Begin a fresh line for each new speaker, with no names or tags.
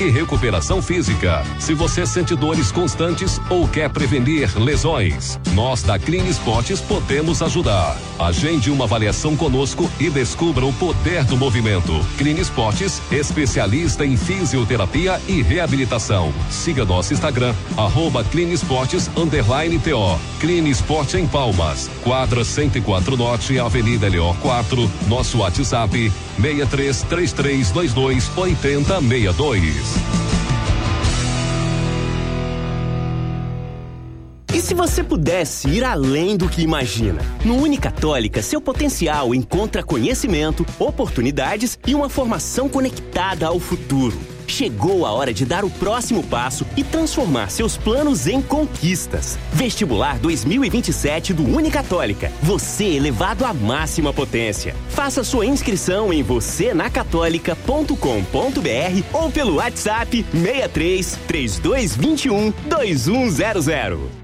e recuperação física. Se você sente dores constantes ou quer prevenir lesões, nós da Clean Esportes podemos ajudar. Agende uma avaliação conosco e descubra o poder do movimento. Clean Esportes, especialista em fisioterapia e reabilitação. Siga nosso Instagram, @CleanEsportes_TO. Clean Esporte em Palmas, quadra 104 Norte, Avenida Leó 4. Nosso WhatsApp 6333228062.
E se você pudesse ir além do que imagina? No Unicatólica, seu potencial encontra conhecimento, oportunidades e uma formação conectada ao futuro. Chegou a hora de dar o próximo passo e transformar seus planos em conquistas. Vestibular 2027 do Unicatólica. Você elevado à máxima potência. Faça sua inscrição em vocenacatolica.com.br ou pelo WhatsApp 63 3221 2100.